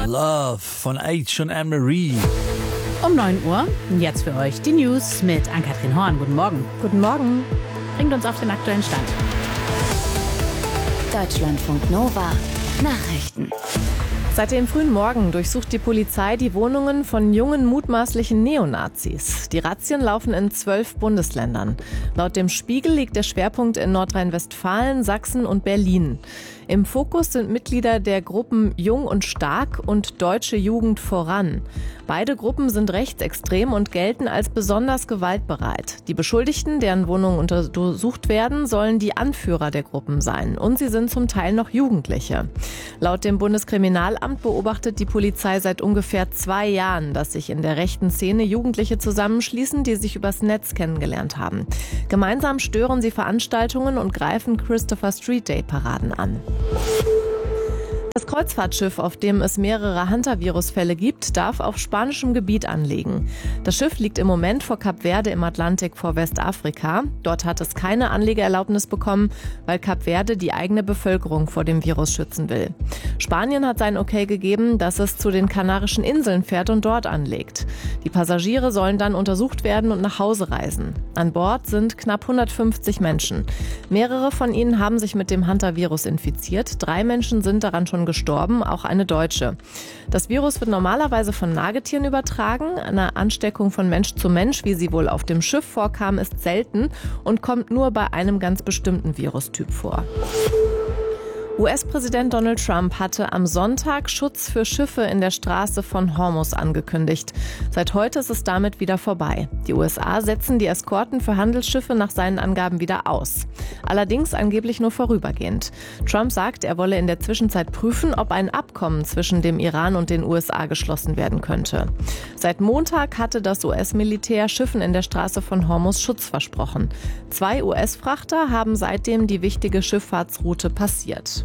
Love von H und Anne-Marie. Um 9 Uhr, jetzt für euch die News mit Ann-Kathrin Horn. Guten Morgen. Guten Morgen. Bringt uns auf den aktuellen Stand. Deutschlandfunk Nova. Nachrichten. Seit dem frühen Morgen durchsucht die Polizei die Wohnungen von jungen mutmaßlichen Neonazis. Die Razzien laufen in 12 Bundesländern. Laut dem Spiegel liegt der Schwerpunkt in Nordrhein-Westfalen, Sachsen und Berlin. Im Fokus sind Mitglieder der Gruppen Jung und Stark und Deutsche Jugend voran. Beide Gruppen sind rechtsextrem und gelten als besonders gewaltbereit. Die Beschuldigten, deren Wohnungen untersucht werden, sollen die Anführer der Gruppen sein. Und sie sind zum Teil noch Jugendliche. Laut dem Bundeskriminalamt beobachtet die Polizei seit ungefähr 2 Jahren, dass sich in der rechten Szene Jugendliche zusammenschließen, die sich übers Netz kennengelernt haben. Gemeinsam stören sie Veranstaltungen und greifen Christopher Street Day Paraden an. Das Kreuzfahrtschiff, auf dem es mehrere Hantavirus-Fälle gibt, darf auf spanischem Gebiet anlegen. Das Schiff liegt im Moment vor Kap Verde im Atlantik vor Westafrika. Dort hat es keine Anlegeerlaubnis bekommen, weil Kap Verde die eigene Bevölkerung vor dem Virus schützen will. Spanien hat sein Okay gegeben, dass es zu den Kanarischen Inseln fährt und dort anlegt. Die Passagiere sollen dann untersucht werden und nach Hause reisen. An Bord sind knapp 150 Menschen. Mehrere von ihnen haben sich mit dem Hantavirus infiziert. 3 Menschen sind daran schon gestorben, auch eine Deutsche. Das Virus wird normalerweise von Nagetieren übertragen. Eine Ansteckung von Mensch zu Mensch, wie sie wohl auf dem Schiff vorkam, ist selten und kommt nur bei einem ganz bestimmten Virustyp vor. US-Präsident Donald Trump hatte am Sonntag Schutz für Schiffe in der Straße von Hormuz angekündigt. Seit heute ist es damit wieder vorbei. Die USA setzen die Eskorten für Handelsschiffe nach seinen Angaben wieder aus. Allerdings angeblich nur vorübergehend. Trump sagt, er wolle in der Zwischenzeit prüfen, ob ein Abkommen zwischen dem Iran und den USA geschlossen werden könnte. Seit Montag hatte das US-Militär Schiffen in der Straße von Hormuz Schutz versprochen. 2 US-Frachter haben seitdem die wichtige Schifffahrtsroute passiert.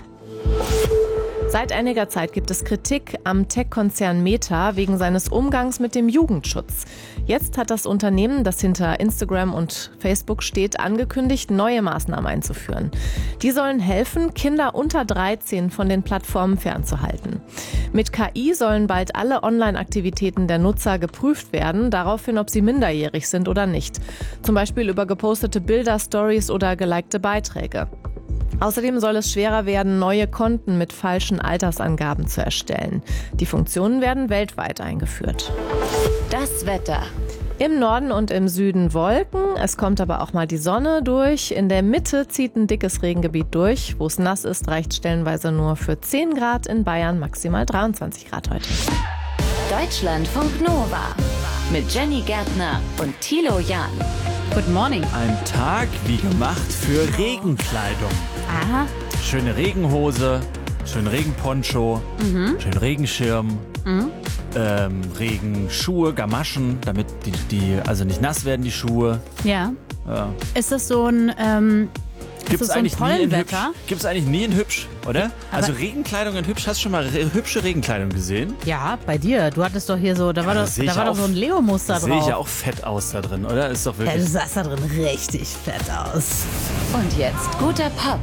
Seit einiger Zeit gibt es Kritik am Tech-Konzern Meta wegen seines Umgangs mit dem Jugendschutz. Jetzt hat das Unternehmen, das hinter Instagram und Facebook steht, angekündigt, neue Maßnahmen einzuführen. Die sollen helfen, Kinder unter 13 von den Plattformen fernzuhalten. Mit KI sollen bald alle Online-Aktivitäten der Nutzer geprüft werden, daraufhin, ob sie minderjährig sind oder nicht. Zum Beispiel über gepostete Bilder, Stories oder gelikte Beiträge. Außerdem soll es schwerer werden, neue Konten mit falschen Altersangaben zu erstellen. Die Funktionen werden weltweit eingeführt. Das Wetter. Im Norden und im Süden Wolken, es kommt aber auch mal die Sonne durch. In der Mitte zieht ein dickes Regengebiet durch. Wo es nass ist, reicht stellenweise nur für 10 Grad, in Bayern maximal 23 Grad heute. Deutschlandfunk Nova mit Jenny Gärtner und Thilo Jahn. Good morning. Ein Tag wie gemacht für Regenkleidung. Aha. Schöne Regenhose, schön Regenponcho, schön Regenschirm, Regenschuhe, Gamaschen, damit die also nicht nass werden, die Schuhe. Ja. Ja. Ist das so ein Gibt's so ein eigentlich nie in hübsch? Pollenwetter? Gibt's eigentlich nie in hübsch, oder? Aber Also Regenkleidung in hübsch. Hast du schon mal hübsche Regenkleidung gesehen? Ja, bei dir. Du hattest doch hier so, da war das sehe ich doch auch. so ein Leo-Muster drauf. Sehe ich ja auch fett aus da drin, oder? Ist doch Ja, wirklich. du sahst da drin richtig fett aus. Und jetzt guter Pop.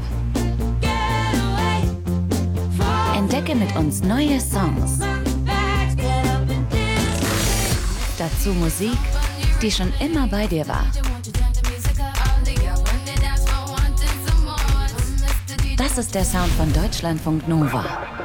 Entdecke mit uns neue Songs. Dazu Musik, die schon immer bei dir war. Das ist der Sound von Deutschlandfunk Nova.